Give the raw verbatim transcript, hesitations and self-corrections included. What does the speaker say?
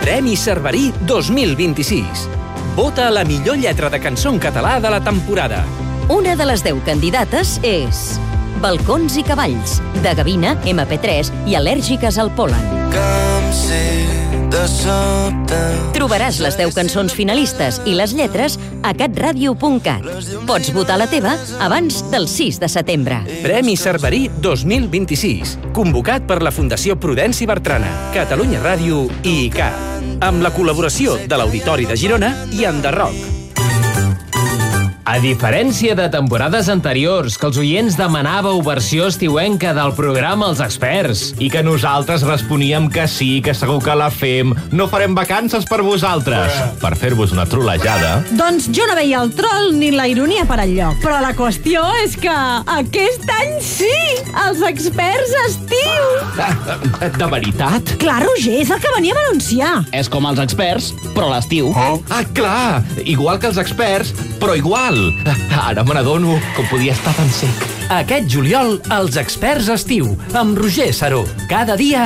Premi Cerverí dos mil vint-i-sis. Vota la millor lletra de cançó en català de la temporada. Una de les deu candidates és Balcons i cavalls, de Gavina, ema pe tres i Al·lèrgiques al pol·len. Trobaràs les deu cançons finalistes i les lletres a catradio punt cat. Pots votar la teva abans del sis de setembre. Premi Cerverí dos mil vint-i-sis. Convocat per la Fundació Prudenci Bertrana, Catalunya Ràdio i I C A. Amb la col·laboració de l'Auditori de Girona i Enderroc. A diferència de temporades anteriors, que els oients demanàveu versió estiuenca del programa Els Experts, i que nosaltres responíem que sí, que segur que la fem, no farem vacances per vosaltres, per fer-vos una trolejada. Doncs jo no veia el trol ni la ironia per enlloc. Però la qüestió és que aquest any sí! Els Experts estiu! De veritat? Clar, Roger, és el que veníem a anunciar. És com els Experts, però a l'estiu. Oh. Ah, clar! Igual que els Experts, però igual. Ara me n'adono com podia estar tan sec. Aquest juliol, Els Experts estiu, amb Roger Saró. Cada dia